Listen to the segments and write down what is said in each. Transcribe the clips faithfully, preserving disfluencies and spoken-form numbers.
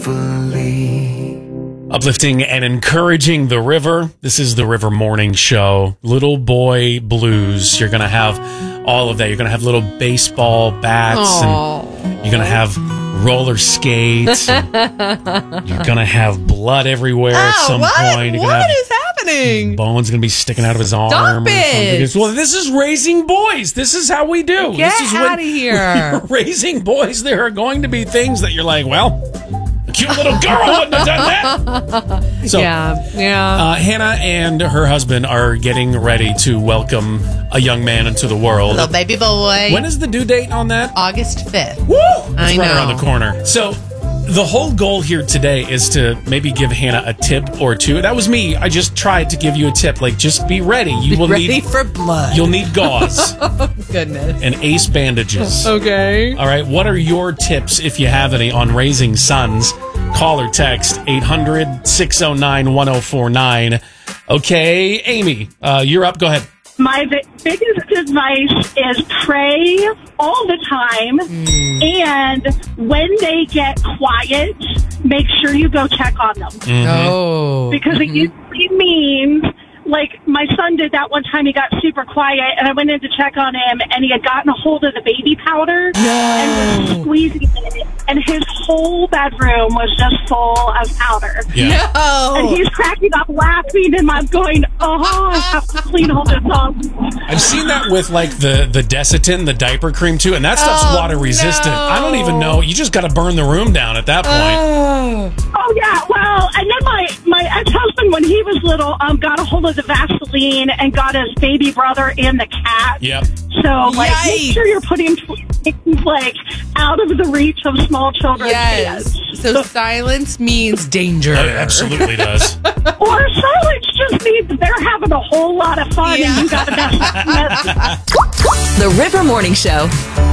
Uplifting and encouraging the river. This is the River Morning Show. Little boy blues. You're going to have all of that. You're going to have little baseball bats. Aww. And you're going to have roller skates. You're going to have blood everywhere at Oh, some what? point. You're What gonna have is happening? Bone's going to be sticking out of his arm. Stop or something. it. Because, well, this is raising boys. This is how we do. Get this is out of here. When you're raising boys, there are going to be things that you're like, well, a cute little girl wouldn't have done that. So, yeah, yeah. Uh, Hannah and her husband are getting ready to welcome a young man into the world. Little baby boy. When is the due date on that? August fifth. Woo! It's I right know. around the corner. So the whole goal here today is to maybe give Hannah a tip or two. That was me. I just tried to give you a tip. Like, just be ready. You will Ready need for blood. You'll need gauze Goodness. and ace bandages. Okay. All right. What are your tips, if you have any, on raising sons? Call or text eight hundred, six oh nine, one oh four nine. Okay, Amy, uh, you're up. Go ahead. My bi- biggest advice is pray all the time. Mm. And when they get quiet, make sure you go check on them. Mm-hmm. Oh. Because it usually means, like, my son did that one time. He got super quiet, and I went in to check on him, and he had gotten a hold of the baby powder and was squeezing it, and his whole bedroom was just full of powder. Yeah. And No. he's cracking up laughing, and I'm going, oh, I have to clean all this up. I've seen that with, like, the, the Desitin, the diaper cream, too, and that stuff's Oh, water resistant. no. I don't even know. You just got to burn the room down at that point. Oh. Oh, yeah, well, and then my, my ex-husband, when he was little, um, got a hold of the Vaseline and got his baby brother and the cat. Yep. So, like, Yikes. make sure you're putting things, like, out of the reach of small children's Yes. hands. So silence means danger. It absolutely does. Or silence just means they're having a whole lot of fun Yeah. and you got to mess, mess. The River Morning Show.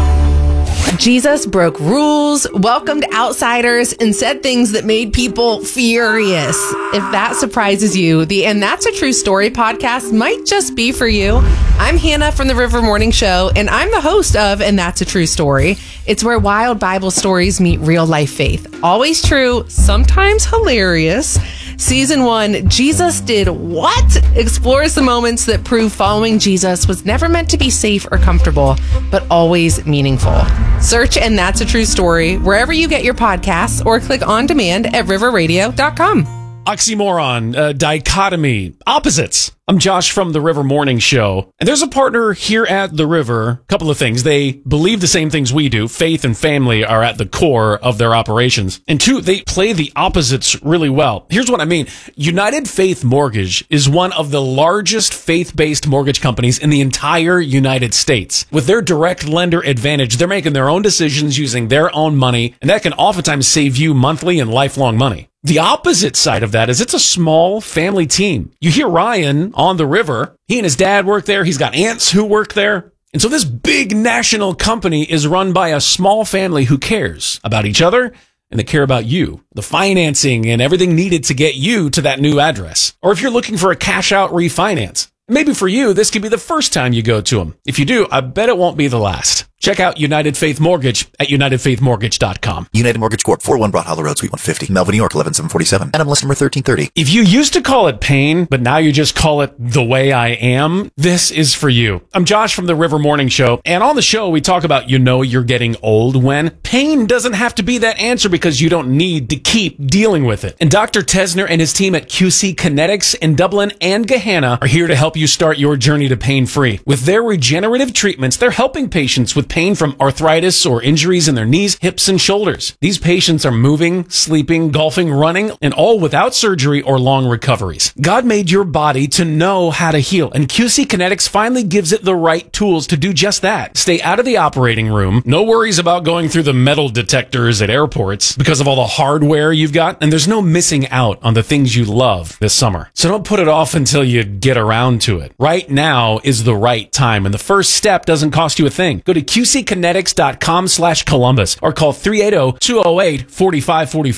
Jesus broke rules, welcomed outsiders, and said things that made people furious. If that surprises you, the And That's a True Story podcast might just be for you. I'm Hannah from the River Morning Show, and I'm the host of And That's a True Story. It's where wild Bible stories meet real life faith. Always true, sometimes hilarious. Season one, Jesus Did What? Explores the moments that prove following Jesus was never meant to be safe or comfortable, but always meaningful. Search And That's a True Story wherever you get your podcasts or click on demand at river radio dot com. Oxymoron, uh, dichotomy, opposites. I'm Josh from the River Morning Show, and there's a partner here at the River. A couple of things. They believe the same things we do. Faith and family are at the core of their operations. And two, they play the opposites really well. Here's what I mean. United Faith Mortgage is one of the largest faith-based mortgage companies in the entire United States. With their direct lender advantage, they're making their own decisions using their own money, and that can oftentimes save you monthly and lifelong money. The opposite side of that is it's a small family team. You hear Ryan on the river. He and his dad work there. He's got aunts who work there. And so this big national company is run by a small family who cares about each other and they care about you, the financing and everything needed to get you to that new address. Or if you're looking for a cash out refinance, maybe for you, this could be the first time you go to them. If you do, I bet it won't be the last. Check out United Faith Mortgage at united faith mortgage dot com. United Mortgage Corp, four oh one Broad Hollow Road, Suite one fifty, Melville, New York, eleven seven forty-seven. N M L S number thirteen thirty. If you used to call it pain, but now you just call it the way I am, this is for you. I'm Josh from the River Morning Show, and on the show, we talk about you know you're getting old when. Pain doesn't have to be that answer because you don't need to keep dealing with it. And Doctor Tesner and his team at Q C Kinetics in Dublin and Gahanna are here to help you start your journey to pain-free. With their regenerative treatments, they're helping patients with pain from arthritis or injuries in their knees, hips, and shoulders. These patients are moving, sleeping, golfing, running, and all without surgery or long recoveries. God made your body to know how to heal, and Q C Kinetics finally gives it the right tools to do just that. Stay out of the operating room. No worries about going through the metal detectors at airports because of all the hardware you've got, and there's no missing out on the things you love this summer. So don't put it off until you get around to it. Right now is the right time, and the first step doesn't cost you a thing. Go to Q C Kinetics dot com slash Columbus or call three eight zero, two zero eight, four five four four.